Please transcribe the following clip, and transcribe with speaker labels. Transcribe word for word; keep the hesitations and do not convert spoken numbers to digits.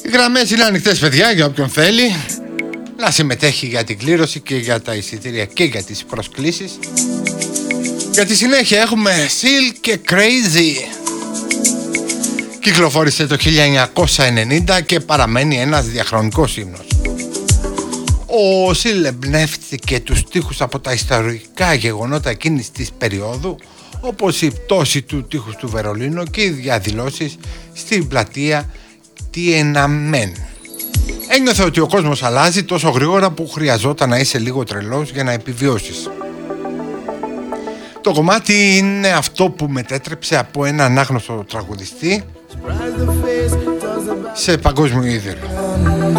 Speaker 1: Οι γραμμές είναι ανοιχτές, παιδιά, για όποιον θέλει να συμμετέχει για την κλήρωση και για τα εισιτήρια και για τις προσκλήσεις. Για τη συνέχεια έχουμε Seal και Crazy. Κυκλοφόρησε το χίλια εννιακόσια ενενήντα και παραμένει ένας διαχρονικός ύμνος. Ο Seal εμπνεύστηκε τους στίχους από τα ιστορικά γεγονότα εκείνης της περίοδου, όπως η πτώση του τείχους του Βερολίνου και οι διαδηλώσεις στην πλατεία Tiananmen. Ένιωθε ότι ο κόσμος αλλάζει τόσο γρήγορα που χρειαζόταν να είσαι λίγο τρελός για να επιβιώσεις. Το κομμάτι είναι αυτό που μετέτρεψε από έναν άγνωστο τραγουδιστή σε παγκόσμιο ίδρυμα.